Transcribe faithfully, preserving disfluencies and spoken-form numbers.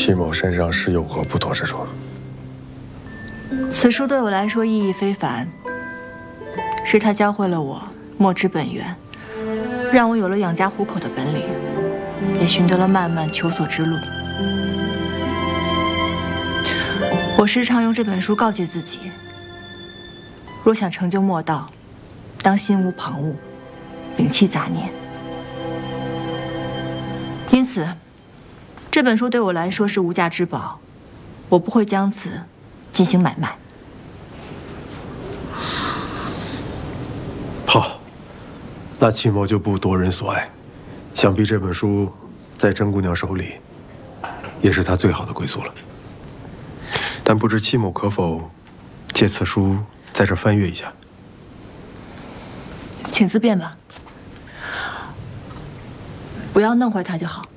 戚某身上是有何不妥之处？ 此书对我来说意义非凡，是他教会了我莫知本源，让我有了养家糊口的本领，也寻得了漫漫求索之路。我时常用这本书告诫自己：若想成就莫道，当心无旁骛，摒弃杂念。因此，这本书对我来说是无价之宝，我不会将此进行买卖。 好，那戚某就不夺人所爱，想必这本书在甄姑娘手里，也是她最好的归宿了。但不知戚某可否借此书在这翻阅一下？ 请自便吧，不要弄坏它就好。